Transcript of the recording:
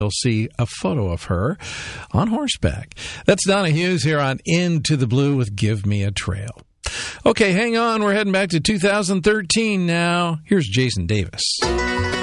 you'll see a photo of her on horseback. That's Donna Hughes here on Into the Blue with Give Me a Trail. Okay, hang on. We're heading back to 2013 now. Here's Jason Davis.